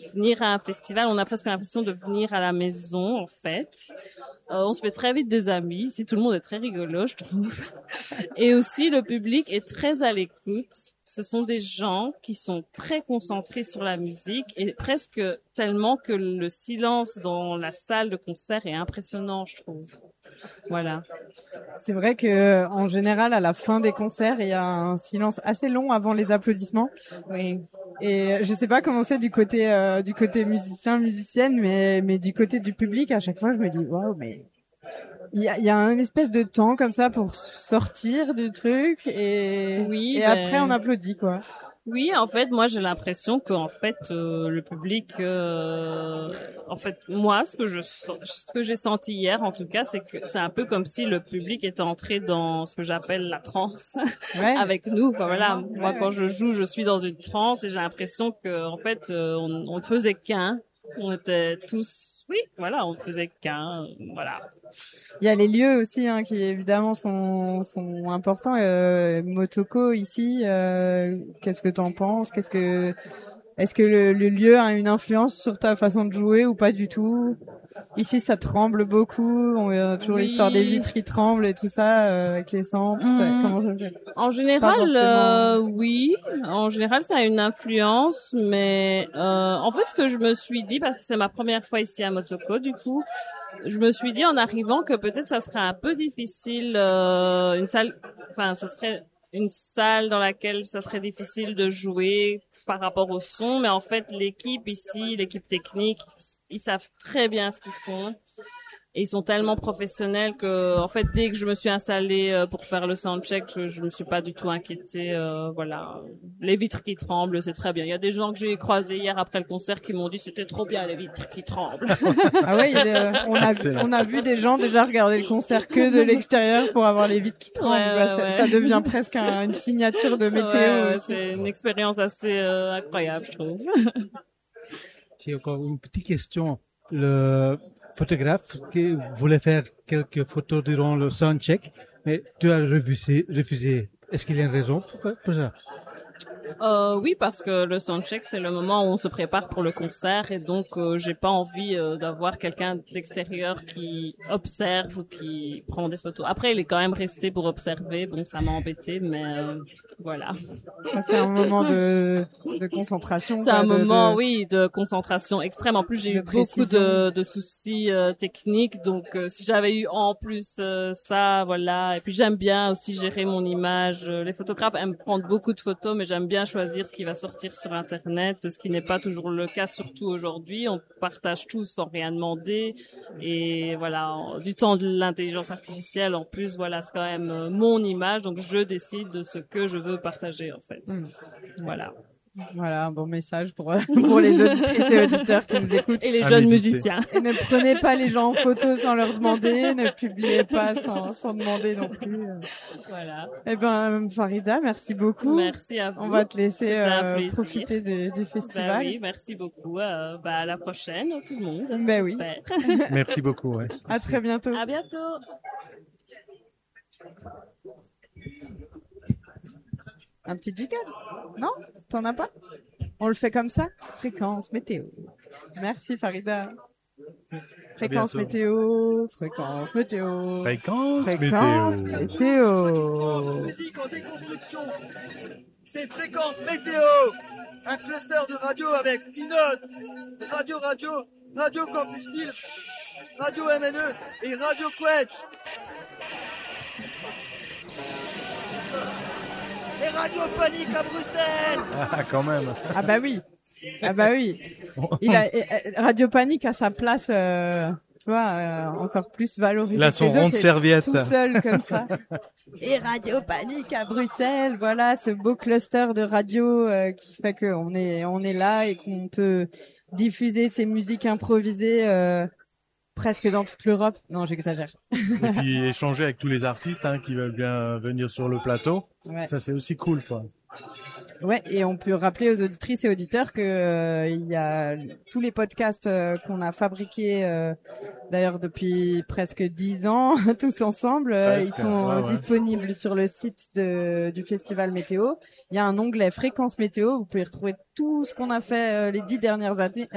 venir à un festival, on a presque l'impression de venir à la maison, en fait. On se fait très vite des amis. Ici, tout le monde est très rigolo, je trouve. Et aussi, le public est très à l'écoute. Ce sont des gens qui sont très concentrés sur la musique et presque tellement que le silence dans la salle de concert est impressionnant, je trouve. Voilà. C'est vrai que en général, à la fin des concerts, il y a un silence assez long avant les applaudissements. Oui. Et je sais pas comment c'est du côté musicien, musicienne, mais du côté du public, à chaque fois, je me dis waouh, mais il y a une espèce de temps comme ça pour sortir du truc et après on applaudit quoi. Oui, en fait, moi j'ai l'impression que le public, en fait, moi ce que j'ai senti hier, en tout cas, c'est que c'est un peu comme si le public était entré dans ce que j'appelle la transe avec nous. Enfin, voilà, moi quand je joue, je suis dans une transe et j'ai l'impression que en fait, on ne faisait qu'un. On était tous, oui, voilà, on ne faisait qu'un, voilà. Il y a les lieux aussi qui évidemment sont importants. Motoko ici, qu'est-ce que t'en penses? Est-ce que le lieu a une influence sur ta façon de jouer ou pas du tout? Ici, ça tremble beaucoup. On a toujours l'histoire des vitres qui tremblent et tout ça avec les samples. Comment ça se fait? En général, oui. En général, ça a une influence, mais en fait, ce que je me suis dit, parce que c'est ma première fois ici à Motoko, du coup, je me suis dit en arrivant que peut-être ça serait un peu difficile, ça serait une salle dans laquelle ça serait difficile de jouer par rapport au son, mais en fait l'équipe ici, l'équipe technique, ils savent très bien ce qu'ils font. Et ils sont tellement professionnels que, en fait, dès que je me suis installée pour faire le soundcheck, je me suis pas du tout inquiétée. Voilà, les vitres qui tremblent, c'est très bien. Il y a des gens que j'ai croisés hier après le concert qui m'ont dit c'était trop bien les vitres qui tremblent. Ah ouais, on a vu des gens déjà regarder le concert que de l'extérieur pour avoir les vitres qui tremblent. Ça devient presque une signature de météo. C'est une expérience assez incroyable, je trouve. J'ai encore une petite question. Le photographe qui voulait faire quelques photos durant le soundcheck, mais tu as refusé. Est-ce qu'il y a une raison pour ça? Oui, parce que le soundcheck, c'est le moment où on se prépare pour le concert et donc j'ai pas envie d'avoir quelqu'un d'extérieur qui observe ou qui prend des photos. Après, il est quand même resté pour observer. Bon, ça m'a embêté, mais voilà. C'est un moment de concentration. C'est un moment, oui, de concentration extrême. En plus, j'ai eu beaucoup de soucis techniques, donc si j'avais eu en plus ça, voilà. Et puis j'aime bien aussi gérer mon image. Les photographes aiment prendre beaucoup de photos, mais j'aime bien choisir ce qui va sortir sur Internet, ce qui n'est pas toujours le cas, surtout aujourd'hui. On partage tout sans rien demander. Et voilà, du temps de l'intelligence artificielle, en plus, voilà, c'est quand même mon image. Donc, je décide de ce que je veux partager, en fait. Voilà. Voilà, un bon message pour les auditrices et auditeurs qui nous écoutent. Et les jeunes musiciens. Et ne prenez pas les gens en photo sans leur demander, ne publiez pas sans demander non plus. Voilà. Eh ben, Farida, merci beaucoup. Merci à vous. On va te laisser profiter du festival. Oui, merci beaucoup. À la prochaine, tout le monde. Oui. Merci beaucoup. Ouais. À très bientôt. À bientôt. Un petit jingle? Non? T'en as pas? On le fait comme ça? Fréquence météo. Merci Farida. Fréquence météo. Fréquence météo. Fréquence météo. Musique en déconstruction. C'est Fréquence météo. Un cluster de radio avec Pinot, Radio Campus Lille, Radio MNE et Radio Quetch. Et Radio Panique à Bruxelles. Ah, quand même. Ah bah oui. Radio Panique a sa place, tu vois, encore plus valorisée. Là, son rond de serviette. Tout seul comme ça. Et Radio Panique à Bruxelles, voilà, ce beau cluster de radio qui fait qu'on est là et qu'on peut diffuser ces musiques improvisées presque dans toute l'Europe. Non, j'exagère. Et puis échanger avec tous les artistes qui veulent bien venir sur le plateau. Ouais. Ça, c'est aussi cool, quoi. Ouais, et on peut rappeler aux auditrices et auditeurs que il y a tous les podcasts qu'on a fabriqués d'ailleurs depuis presque 10 ans tous ensemble, ils sont disponibles sur le site du Festival Météo. Il y a un onglet Fréquence Météo, vous pouvez retrouver tout ce qu'on a fait les 10 dernières années